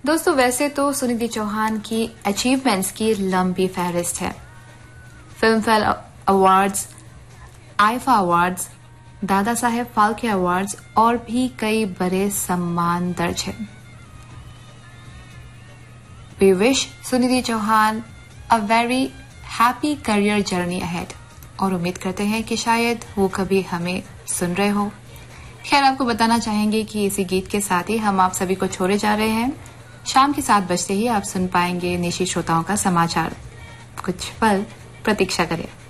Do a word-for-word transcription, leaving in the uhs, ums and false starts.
दोस्तों, वैसे तो सुनिधि चौहान की अचीवमेंट्स की लंबी फहरिस्त है। Film fair awards, IIFA awards, Dada Saheb Phalke awards और भी कई बड़े सम्मान दर्ज हैं। We wish Sunidhi Chauhan a very happy career journey ahead और उम्मीद करते हैं कि शायद वो कभी हमें सुन रहे हो। खैर, आपको बताना चाहेंगे कि इसी गीत के साथ ही हम आप सभी को छोड़े जा रहे हैं। शाम के सात बजते ही आप सुन पाएंगे निशी श्रोताओं का समाचार। कुछ पल प्रतीक्षा करें।